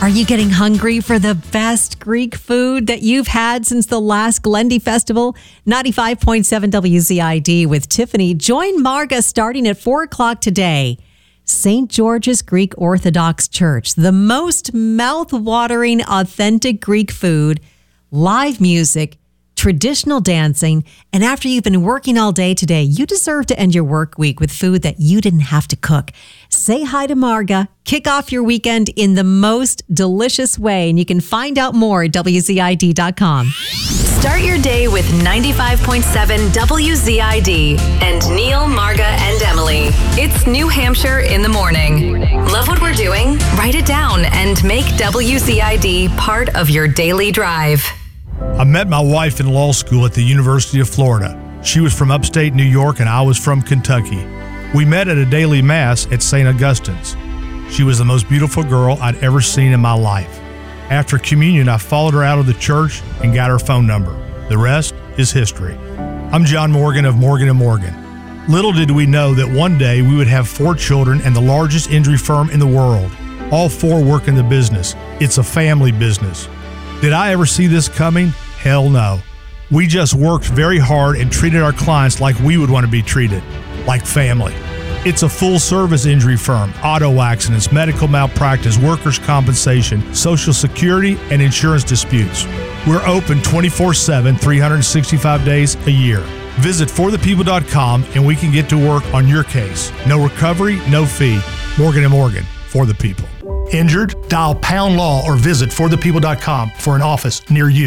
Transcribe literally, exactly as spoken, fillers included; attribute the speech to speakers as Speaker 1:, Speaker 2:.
Speaker 1: Are you getting hungry for the best Greek food that you've had since the last Glendy Festival? ninety-five point seven W Z I D with Tiffany. Join Marga starting at four o'clock today. Saint George's Greek Orthodox Church, the most mouth-watering, authentic Greek food, live music, traditional dancing, and after you've been working all day today, you deserve to end your work week with food that you didn't have to cook. Say hi to Marga. Kick off your weekend in the most delicious way, and you can find out more at W Z I D dot com.
Speaker 2: Start your day with ninety-five point seven W Z I D and Neil, Marga, and Emily. It's New Hampshire in the morning. Love what we're doing? Write it down and make W Z I D part of your daily drive.
Speaker 3: I met my wife in law school at the University of Florida. She was from upstate New York and I was from Kentucky. We met at a daily mass at Saint Augustine's. She was the most beautiful girl I'd ever seen in my life. After communion, I followed her out of the church and got her phone number. The rest is history. I'm John Morgan of Morgan and Morgan. Little did we know that one day we would have four children and the largest injury firm in the world. All four work in the business. It's a family business. Did I ever see this coming? Hell no. We just worked very hard and treated our clients like we would want to be treated, like family. It's a full-service injury firm, auto accidents, medical malpractice, workers' compensation, social security, and insurance disputes. We're open twenty-four seven, three hundred sixty-five days a year. Visit for the people dot com and we can get to work on your case. No recovery, no fee. Morgan and Morgan, for the people. Injured? Dial pound law or visit for the people dot com for an office near you.